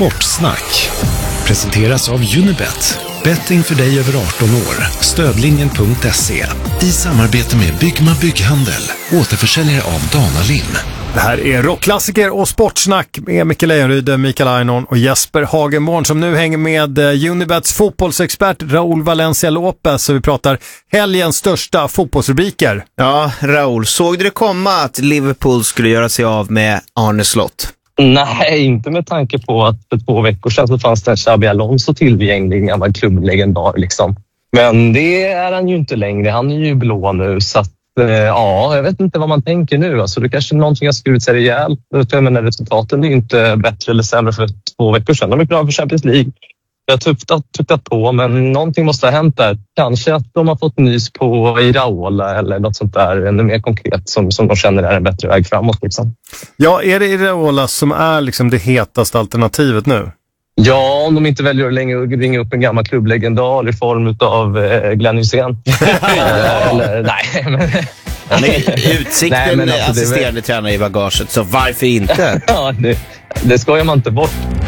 Sportsnack presenteras av Unibet. Betting för dig över 18 år. Stödlinjen.se. I samarbete med Byggma Bygghandel. Återförsäljare av Dana-Lim. Det här är rockklassiker och sportsnack med Micke Lejonryd, Mikael Ainon och Jesper Hagenborn som nu hänger med Unibets fotbollsexpert Raúl Valencia Lopez. Så vi pratar helgens största fotbollsrubriker. Ja, Raúl, såg du det komma att Liverpool skulle göra sig av med Arne Slott? Nej, inte med tanke på att för 2 veckor sedan så fanns det en Xabi Alonso tillgänglig, en gammal klubblegendar liksom. Men det är han ju inte längre, han är ju blå nu så att ja, jag vet inte vad man tänker nu. Alltså, det kanske någonting har skurit sig rejält. Jag menar, resultaten är inte bättre eller sämre för 2 veckor sedan. De är klara för Champions League. Jag har tuftat på, men någonting måste ha hänt där. Kanske att de har fått nys på Iraola eller något sånt där ännu mer konkret som de känner är en bättre väg framåt. Liksom. Ja, är det Iraola som är liksom det hetaste alternativet nu? Ja, om de inte väljer att ringa upp en gammal klubblegendar i form av Glenn Hysén. Eller, nej, men... Han är utsikten alltså, assisterande tränare i bagaget, så varför inte? Ja, det skojar man inte bort.